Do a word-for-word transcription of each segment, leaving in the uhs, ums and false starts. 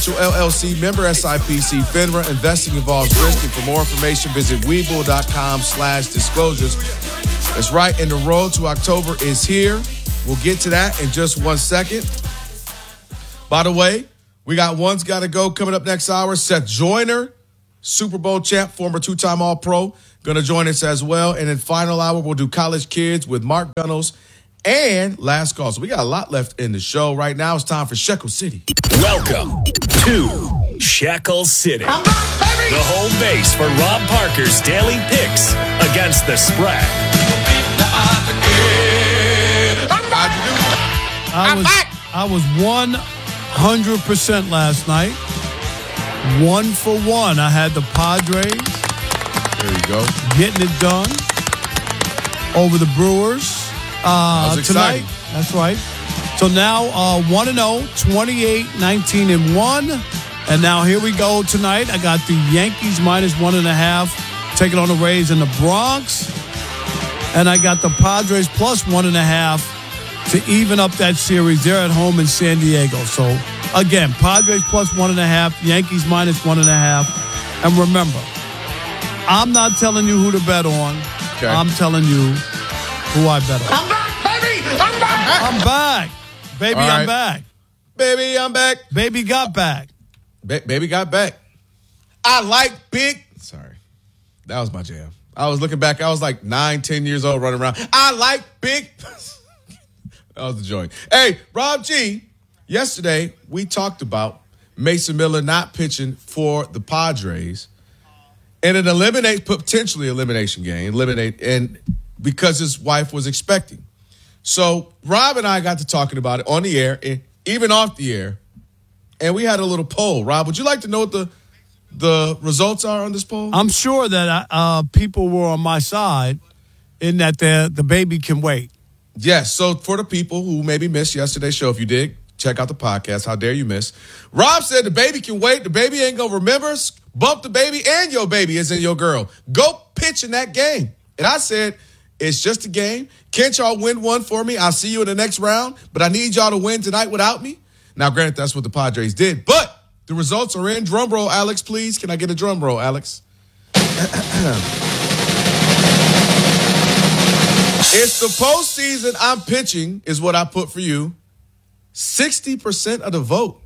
Financial, L L C, member S I P C, FINRA. Investing involves risk. And for more information, visit Webull.com slash disclosures. That's right, and the road to October is here. We'll get to that in just one second. By the way, we got One's Gotta Go coming up next hour. Seth Joyner, Super Bowl champ, former two-time All-Pro, going to join us as well. And in final hour, we'll do College Kids with Mark Gunnels and Last Call. So we got a lot left in the show. Right now, it's time for Shekel City. Welcome to Shekel City, the home base for Rob Parker's daily picks against the spread. I was, I was one hundred percent last night. One for one. I had the Padres. There you go. Getting it done over the Brewers. Uh, tonight. That's right. So now uh, one and oh, twenty-eight, nineteen, and one. And now here we go tonight. I got the Yankees minus one and a half taking on the Rays in the Bronx. And I got the Padres plus one and a half to even up that series. They're at home in San Diego. So, again, Padres plus one and a half, Yankees minus one and a half. And remember, I'm not telling you who to bet on. Okay. I'm telling you who I bet on. I'm back, baby! I'm back! I'm back. Baby, All right. I'm back. Baby, I'm back. Baby got back. Ba- baby got back. I like big. Sorry. That was my jam. I was looking back. I was like nine, ten years old running around. I like big. That was the joint. Hey, Rob G, yesterday we talked about Mason Miller not pitching for the Padres in an eliminate, potentially elimination game, eliminate, and because his wife was expecting. So Rob and I got to talking about it on the air, and even off the air, and we had a little poll. Rob, would you like to know what the the results are on this poll? I'm sure that uh, people were on my side in that the the baby can wait. Yes. So for the people who maybe missed yesterday's show, if you did, check out the podcast. How dare you miss? Rob said the baby can wait. The baby ain't going to remember us. Bump the baby and your baby isn't your girl. Go pitch in that game. And I said, it's just a game. Can't y'all win one for me? I'll see you in the next round. But I need y'all to win tonight without me. Now, granted, that's what the Padres did. But the results are in. Drum roll, Alex, please. Can I get a drum roll, Alex? It's the postseason I'm pitching is what I put for you. sixty percent of the vote.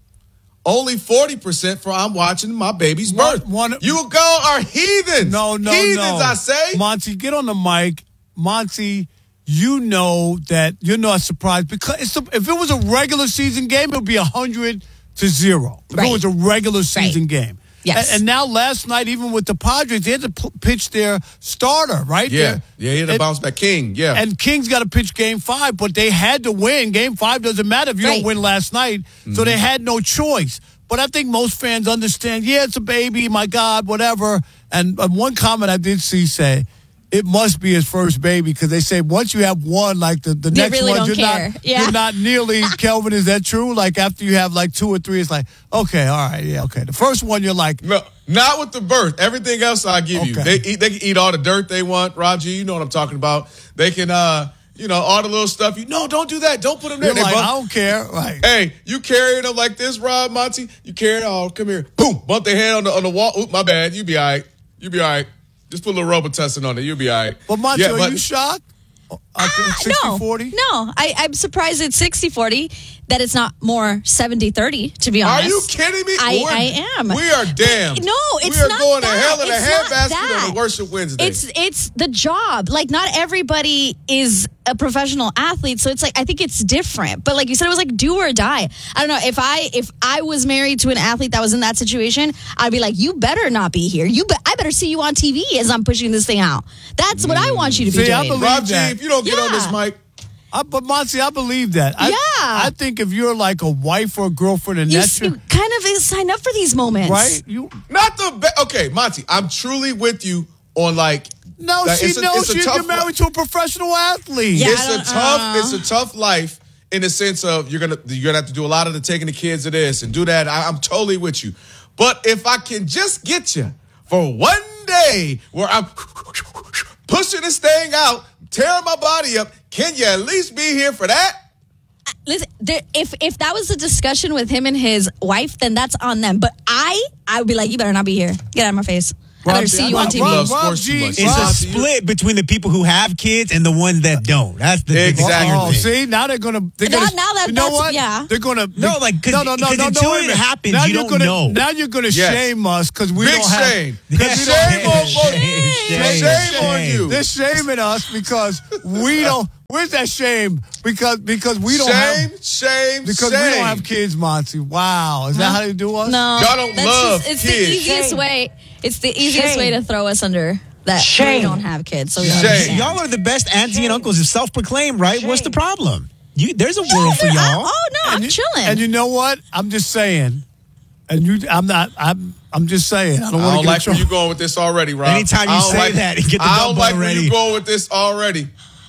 Only forty percent for I'm watching my baby's birth. One, one, you go are heathens. No, no, heathens, no. I say. Monty, get on the mic. Monty, you know that you're not surprised because it's a, if it was a regular season game, it would be one hundred to zero. If right. it was a regular season right. game. Yes. And, and now last night, even with the Padres, they had to p- pitch their starter, right? Yeah, Their, yeah, he had to and, bounce back. King, yeah. And King's got to pitch game five, but they had to win. Game five doesn't matter if you right. don't win last night. Mm-hmm. So they had no choice. But I think most fans understand, yeah, it's a baby, my God, whatever. And uh, one comment I did see say, it must be his first baby because they say once you have one, like the, the They next really one, don't you're care. not Yeah. you're not nearly Kelvin. Is that true? Like after you have like two or three, it's like okay, all right, yeah, okay. The first one, you're like, no, not with the birth. Everything else I give you. Okay. They eat. They can eat all the dirt they want. Roger, you know what I'm talking about. They can, uh, you know, all the little stuff. You no, don't do that. Don't put them there. you're They like bump- I don't care. Right? Hey, you carrying them like this, Rob Monty? You carrying? Oh, come here. Boom! Bump their head on the on the wall. Oop, my bad. You be all right. You be all right. Just put a little Robitussin on it. You'll be all right. But Monty, Yeah, are but- you shocked? Ah, sixty forty? No, I, I'm surprised it's sixty forty, that it's not more seventy thirty, to be honest. Are you kidding me? I, We're- I am. We are damned. No, it's We are not going that. to hell in a It's not handbasket that. on a worship Wednesday. It's it's the job. Like, not everybody is a professional athlete, so it's like I think it's different. But like you said, it was like do or die. I don't know if I if I was married to an athlete that was in that situation, I'd be like, you better not be here. You be- I better see you on T V as I'm pushing this thing out. That's what I want you to be See, I doing. believe Rob G, that. if you don't get on this Yeah. mic, I, but Monty, I believe that. I, Yeah. I think if you're like a wife or a girlfriend and you, that's your, you kind of sign up for these moments, right? You not the be- okay, Monty. I'm truly with you on like. no, like, she it's a- knows it's a you- tough you're married to a professional athlete. Yeah. It's I a don't- tough. uh. It's a tough life in the sense of you're gonna you're gonna have to do a lot of the taking the kids to this and do that. I, I'm totally with you. But if I can just get you for one day where I'm pushing this thing out, tearing my body up, can you at least be here for that? listen, there, if if that was a discussion with him and his wife, then that's on them. But I, I would be like, you better not be here. Get out of my face. I better see you on T V. Rob, Rob G, it's Rob, a split between the people who have kids and the ones that don't. That's the exactly. Oh, see, now they're gonna. They're now, gonna now that you know that's, what? Yeah. They're gonna. No, like no, no, no, no, until no, it happens, now you you're don't gonna, know. Now you're gonna yes. shame us because we Big don't have. shame. Shame, shame on shame, shame, shame on you. They're shaming us because we don't. Where's that shame? Because because we don't shame, have shame, because shame. we don't have kids, Monty. Wow, is that how you do us? No, y'all don't that's love just, it's kids. the easiest Shame. way. It's the easiest Shame. way to throw us under that Shame. we don't have kids. So we don't Shame. understand. Y'all are the best auntie and uncles, self-proclaimed, right? What's the problem? You, there's a world for I- y'all. oh no, I'm and you, chilling. And you know what? I'm just saying. And you, I'm not. I'm. I'm just saying. I don't I want don't to like get where in you trouble. going with this already, Rob. Anytime you I don't say like, that, get the I belt don't like button where ready. you going with this already.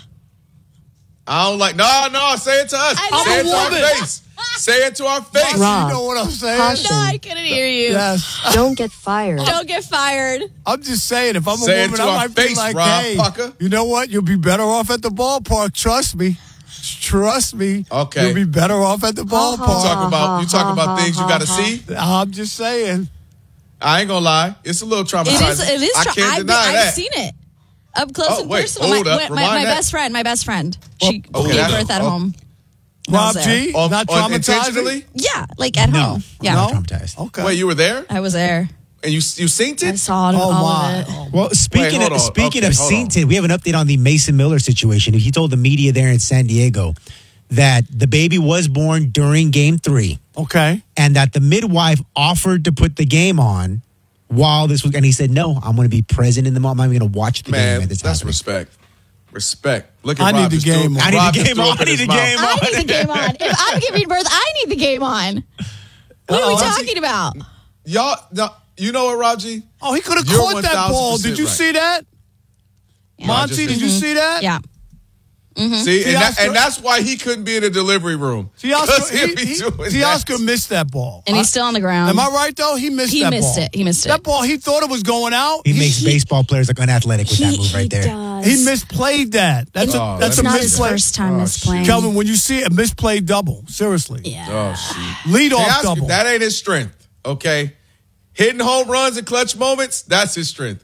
I don't like. No, no. Say it to us. I'm say a it to our woman. face. Say it to our face. Rob. You know what I'm saying? Caution. no, I couldn't hear you. Yes. Don't get fired. Don't get fired. I'm just saying. If I'm Say a it woman, to I our might face, be like, Rob hey, Pucker. you know what? You'll be better off at the ballpark. Trust me. Trust me. Okay. You'll be better off at the You ballpark. talk about you talk about things you got to see. I'm just saying. I ain't gonna lie. It's a little It traumatizing. is. It is. I Tra- can't I've, deny I've that. seen it up close Oh, and wait, personal. hold my, up, my, my, rewind my that. best friend. My best friend. She okay, gave that's- birth at oh. home. And I Rob was there. G, On- not on- traumatizing. intentionally? Yeah, like at No. home. Yeah, No. No? Traumatized. Okay. Wait, you were there I was there. and you you seen I it? saw it, Oh all my. of it. Oh, Well, speaking hold of on. speaking Okay, of hold on. Sainted, we have an update on the Mason Miller situation. He told the media there in San Diego that the baby was born during Game Three, okay. and that the midwife offered to put the game on while this was, and he said, "No, I'm going to be present in the moment. I'm going to watch the Man, game." At this that's happening. respect. Respect. Look at I need Rob the just game threw- on. I need Rob the just game threw on. up I in need his the mouth. game on. I need the game on. If I'm giving birth, I need the game on. What are we Uh-oh. talking about? Y'all, no, you know what, Rob G? Oh, he could have You're caught that ball. one thousand percent Did you right. see that? Yeah. Monty, just- did you see that? Yeah. See, and, that, Oscar- and that's why he couldn't be in the delivery room. See, 'Cause Oscar, he'd he, be he, doing see, that. Oscar missed that ball. And he's still on the ground. Am I right, though? He missed He that missed ball. it. He missed it. That ball, he thought it was going out. He makes He- baseball players look unathletic with that move right there. does. He misplayed that. That's Oh, a that's that's a It's not his misplay. first time Oh, misplaying. Kelvin, when you see a misplayed double, seriously, Yeah. Oh, shoot. lead See, off Oscar, double. that ain't his strength, okay? Hitting home runs and clutch moments, that's his strength.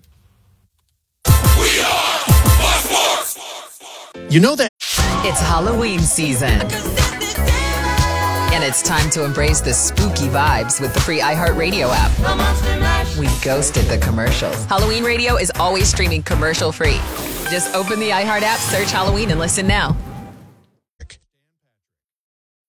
You know that It's Halloween season. And it's time to embrace the spooky vibes with the free iHeartRadio app. We ghosted the commercials. Halloween radio is always streaming commercial free. Just open the iHeart app, search Halloween, and listen now.